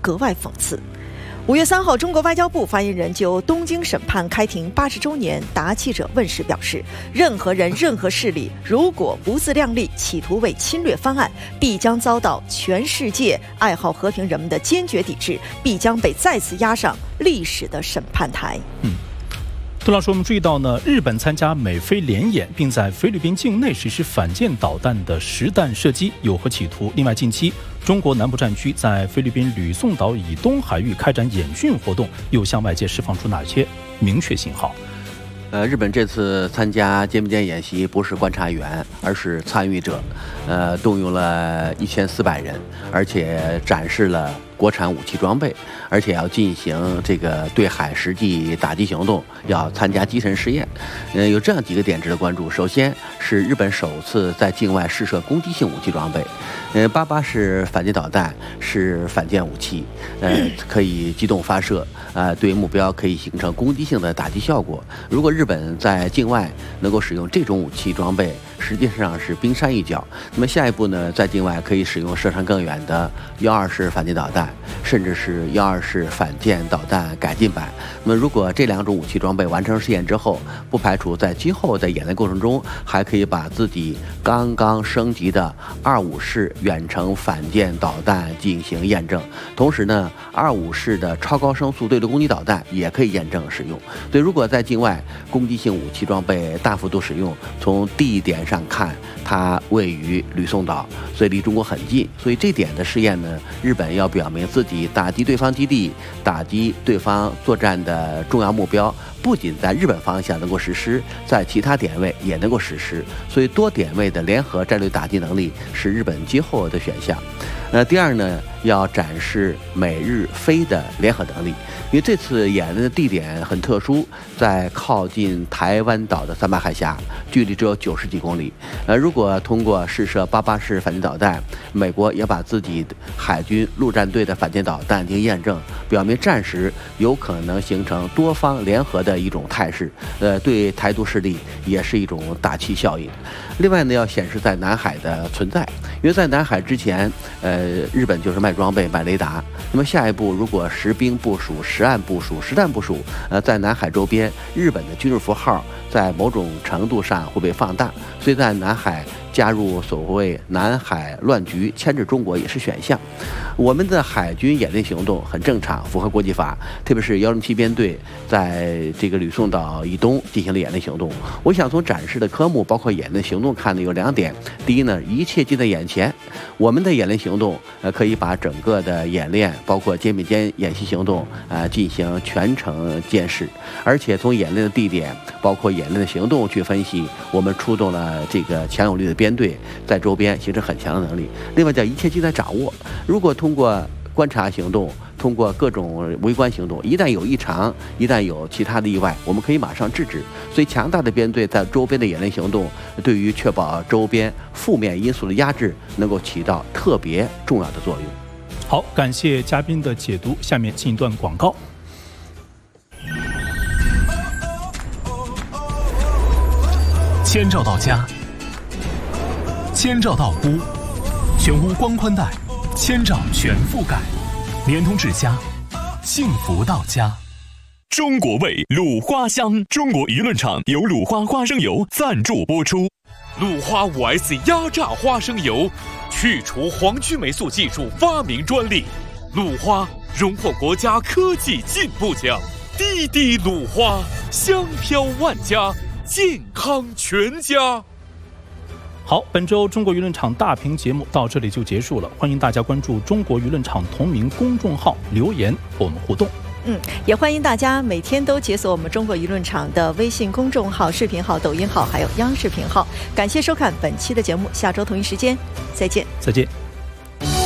格外讽刺。5月3号，中国外交部发言人就东京审判开庭80周年答记者问时表示，任何人、任何势力如果不自量力，企图为侵略翻案，必将遭到全世界爱好和平人们的坚决抵制，必将被再次押上历史的审判台。 杜老师，我们注意到呢，日本参加美菲联演，并在菲律宾境内实施反舰导弹的实弹射击，有何企图？另外，近期中国南部战区在菲律宾吕宋岛以东海域开展演训活动，又向外界释放出哪些明确信号？ 日本这次参加歼灭舰演习不是观察员，而是参与者，动用了1400人，而且展示了国产武器装备，而且要进行这个对海实际打击行动，要参加击沉试验。有这样几个点值得关注。首先是日本首次在境外试射攻击性武器装备，88式反舰导弹是反舰武器，可以机动发射，对目标可以形成攻击性的打击效果。如果日本在境外能够使用这种武器装备，实际上是冰山一角。那么下一步呢，在境外可以使用射程更远的12式反舰导弹，甚至是12式反舰导弹改进版。那么如果这2种武器装备完成试验之后，不排除在今后的演练过程中，还可以把自己刚刚升级的25式远程反舰导弹进行验证。同时呢，25式的超高声速对陆攻击导弹也可以验证使用。对，如果在境外攻击性武器装备大幅度使用，从地点上看，它位于吕宋岛，所以离中国很近。所以这点的试验呢，日本要表明自己打击对方基地、打击对方作战的重要目标，不仅在日本方向能够实施，在其他点位也能够实施。所以多点位的联合战略打击能力是日本今后的选项。第二呢，要展示美日菲的联合能力，因为这次演练的地点很特殊，在靠近台湾岛的三八海峡，距离只有90几公里。如果通过试射88式反舰导弹，美国也把自己海军陆战队的反舰导弹进行验证，表明战时有可能形成多方联合的一种态势，对台独势力也是一种打气效应。另外呢，要显示在南海的存在，因为在南海之前，日本就是卖装备、卖雷达。那么下一步，如果实兵部署、实岸部署、实弹部署，在南海周边，日本的军事符号在某种程度上会被放大，所以在南海加入所谓南海乱局，牵制中国也是选项。我们的海军演练行动很正常，符合国际法，特别是107编队在这个吕宋岛以东进行了演练行动。我想从展示的科目包括演练行动看呢，有2点。第一呢，一切近在眼前，我们的演练行动可以把整个的演练包括歼灭歼演习行动进行全程监视，而且从演练的地点包括演练的行动去分析，我们出动了这个强有力的编队在周边形成很强的能力。另外叫一切尽在掌握，如果通过观察行动，通过各种围观行动，一旦有异常，一旦有其他的意外，我们可以马上制止。所以强大的编队在周边的演练行动，对于确保周边负面因素的压制，能够起到特别重要的作用。 好，感谢嘉宾的解读，下面进一段广告。 千兆到家，千兆到屋，全屋光宽带，千兆全覆盖，联通至家，幸福到家。中国味鲁花香，中国舆论场由鲁花花生油赞助播出。 鲁花5S 压榨花生油，去除黄曲霉素技术发明专利，鲁花荣获国家科技进步奖。滴滴鲁花，香飘万家，健康全家。 好，本周中国舆论场大评节目到这里就结束了，欢迎大家关注中国舆论场同名公众号留言和我们互动。 也欢迎大家每天都解锁我们中国舆论场的微信公众号、视频号、抖音号，还有央视频号。感谢收看本期的节目，下周同一时间再见。 再见。